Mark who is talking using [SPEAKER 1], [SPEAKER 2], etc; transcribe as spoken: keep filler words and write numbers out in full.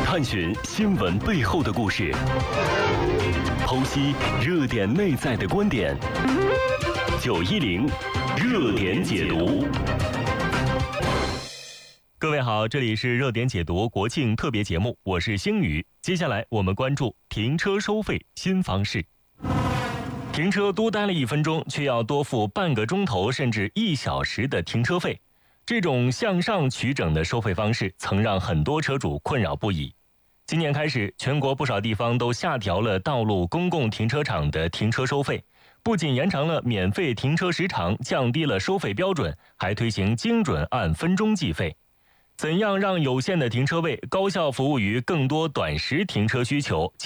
[SPEAKER 1] 探寻新闻背后的故事，剖析热点内在的观点。九一零热点解读。各位好，这里是热点解读国庆特别节目，我是星宇。接下来我们关注停车收费新方式。停车多待了一分钟，却要多付半个钟头甚至一小时的停车费。这种向上取整的收费方式曾让很多车主困扰不已。今年开始，全国不少地方都下调了道路公共停车场的停车收费，不仅延长了免费停车时长，降低了收费标准，还推行精准按分钟计费。怎样让有限的停车位高效服务于更多短时停车需求，